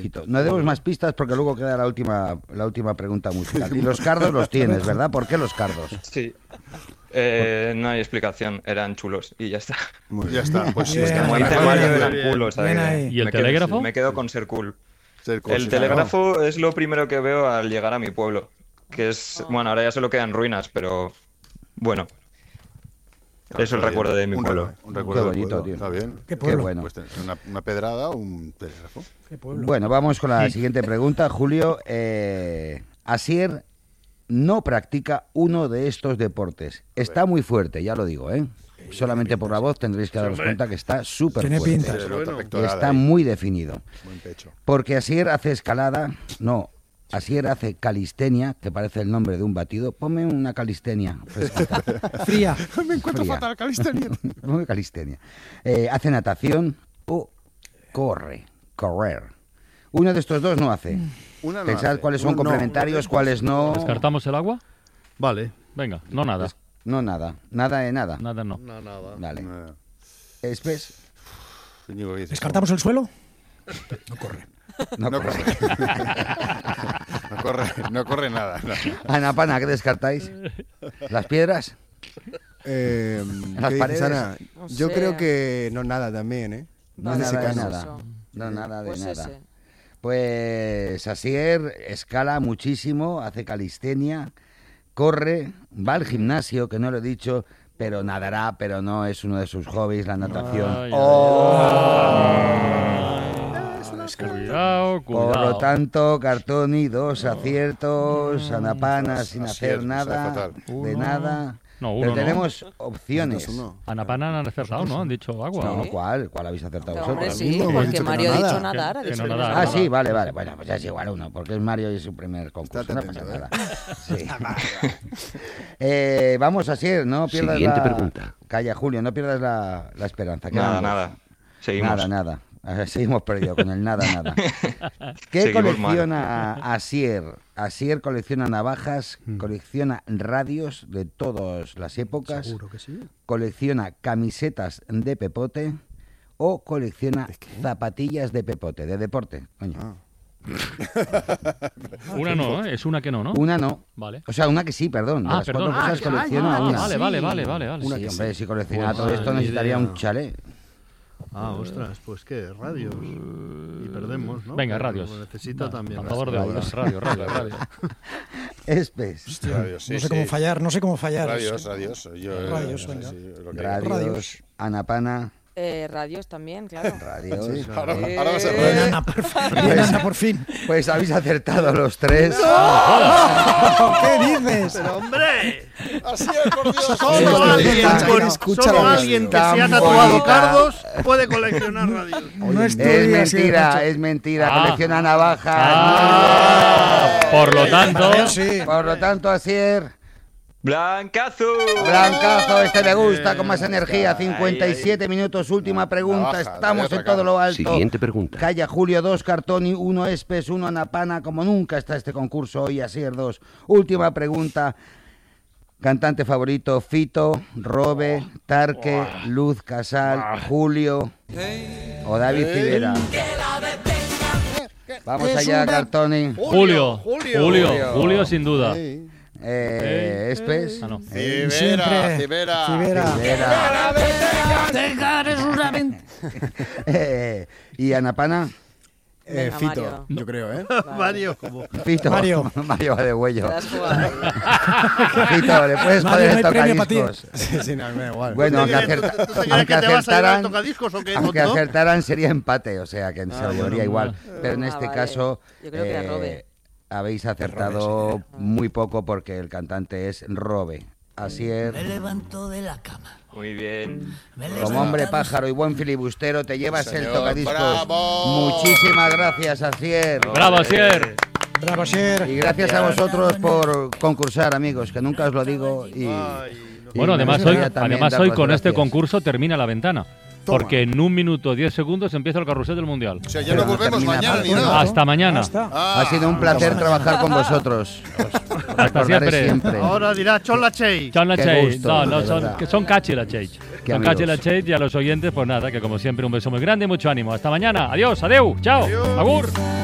dibujito. No demos más pistas porque luego queda la última pregunta musical. Y los cardos los tienes, ¿verdad? ¿Por qué los cardos? Sí. No hay explicación, eran chulos y ya está. Ya está, pues sí. Como dice Mario, eran culos. ¿Y el telégrafo? Me quedo con ser cool. Ser cool, El sí, telégrafo es lo primero que veo al llegar a mi pueblo. Que es, bueno, ahora ya solo quedan ruinas, pero bueno. Es el recuerdo de mi pueblo. Un recuerdo Qué bonito, del pueblo. tío. Está bien. Qué pueblo. Qué bueno. Pues una pedrada o un telégrafo. Qué pueblo. Bueno, vamos con la siguiente pregunta, Julio. Asier no practica uno de estos deportes. Está muy fuerte, ya lo digo, ¿eh? Solamente por la voz tendréis que daros cuenta que está súper Tiene fuerte. pinta. Se nota Y pectoral está ahí. muy definido. Buen pecho. Porque Asier hace escalada, no, Asier hace calistenia, que parece el nombre de un batido. Ponme una calistenia. Fría. Me encuentro Fría. fatal, calistenia. Ponme calistenia. Hace natación o correr. Uno de estos dos no hace. Una no Pensad hace. cuáles son No, complementarios, cuáles no. ¿Descartamos el agua? Vale. Venga, no nada. No, nada. Nada de nada. Nada no. No, nada. Vale. No. Espes, Íñigo, ¿qué dices? ¿Descartamos el suelo? No corre. no No corre. No corre nada. No. Ana Pana, ¿qué descartáis? ¿Las piedras? ¿Qué las dices, paredes? Ana? No Yo sé. creo que no nada también, ¿eh? No, Vale, nada de pues nada. eso. No, nada de Pues nada. ese. Pues Asier escala muchísimo, hace calistenia, corre, va al gimnasio, que no lo he dicho, pero nadará, pero no es uno de sus hobbies, la natación. Ay, Cuidado, Por lo cuidado. tanto, Cartoni, 2 aciertos, Ana Pana sin Asier, hacer nada, fatal. de nada. No, Pero uno no. tenemos opciones. Ana Pana han acertado, ¿no? Han dicho agua. No, ¿no? ¿cuál habéis acertado Hombre, vosotros? sí, mismo, hemos porque dicho que Mario no ha dicho nada. nadar. ha Que dicho no que nadar. Ah, sí, vale. Bueno, pues ya es igual uno, porque es Mario y es su primer concurso. Estate No atento, pasa nada. Sí. Vamos, Asier, no pierdas Siguiente la... pregunta. Calla, Julio, no pierdas la esperanza. Nada, Quedan nada. dos. Seguimos. Nada. Seguimos perdidos con el nada. ¿Qué Seguimos colecciona Asier? Asier colecciona navajas, colecciona radios de todas las épocas, Seguro que sí. colecciona camisetas de pepote o colecciona zapatillas de pepote, de deporte. Coño. Una no, ¿eh? Es una que no, ¿no? Una no. Vale. O sea, una que sí, perdón. De Ah, las perdón. cuatro cosas colecciona una. Vale. Sí, hombre, si coleccionara Pues todo esto ni necesitaría idea. un chalet. Ostras, pues qué, radios. Y perdemos, ¿no? Venga, Pero radios. lo necesita también. A favor de radios. radio. Espes. Radios, sí, No sé cómo fallar, no sé cómo fallar. Radios. Radios, venga. Radios. Radios. Ana Pana. Radios también, claro. Radios. Ahora va a ser Bien, radio. Ana, por fin. Bien, Ana, por fin. Pues habéis acertado los tres. ¿Qué dices? Pero hombre, Así es, por Dios. solo alguien, escucha solo la alguien que radio. se ha Tan tatuado bonita. cardos puede coleccionar radios. No Es estudias, mentira. Ah. Colecciona navajas. Por lo tanto, Sí. Por lo tanto, Asier, ¡Blancazo! blancazo, este me gusta, con más energía. 57 minutos, última pregunta. Navaja, Estamos te voy a en todo lo alto. Siguiente pregunta. Calla Julio, 2 Cartoni, 1 Espes, 1 Ana Pana. Como nunca está este concurso hoy, Asier 2. Última pregunta. Cantante favorito: Fito, Robe, Tarque, Luz Casal, Julio o David Civera. Vamos allá, Cartoni. Julio sin duda. Espes. Ah, no. Civera. Civera. Y Ana Pana. Venga, Fito, Mario. yo creo, ¿eh? Mario, como. Fito. Mario. Mario va de Te huello. has jugado. Fito, le puedes Mario, joder no el hay premio para ti. tocadiscos. Sí, no, me da igual. Bueno, aunque, ¿Tú te crees aunque que te vas a llevar acertaran, tocadiscos o qué, aunque tonto? acertaran sería empate, o sea que se lo llevaría igual. Pero en Ah, este vale. caso Yo creo que era Robe. habéis acertado muy poco porque el cantante es Robe. Asier, Muy bien. como hombre pájaro y buen filibustero, te llevas el Señor, tocadiscos. bravo. Muchísimas gracias, Asier. ¡Bravo, Asier! Bravo, Asier. Y gracias a vosotros por concursar, amigos, que nunca os lo digo. Y Bueno, me además gustaría hoy, también hoy daros con este gracias. concurso termina la ventana. Porque en 1 minuto 10 segundos empieza el carrusel del Mundial. O sea, ya no volvemos termina mañana ni pronto. nada. Hasta mañana. Está. Ha sido un placer trabajar con vosotros. Hasta Recordaré siempre. Ahora dirá Chola Chey. Son la Qué Chage. gusto, No, de no, verdad. son cachi la Chage. Qué Son cachi amigos. la Chage y a los oyentes, pues nada, que como siempre un beso muy grande y mucho ánimo. Hasta mañana. Adiós, adeu, chao, agur.